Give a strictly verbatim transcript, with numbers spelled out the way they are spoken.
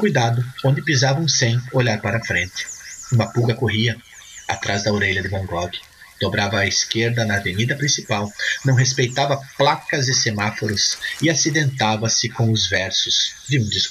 cuidado onde pisavam sem olhar para frente. Uma pulga corria atrás da orelha de Van Gogh. Dobrava à esquerda na avenida principal, não respeitava placas e semáforos e acidentava-se com os versos de um discurso.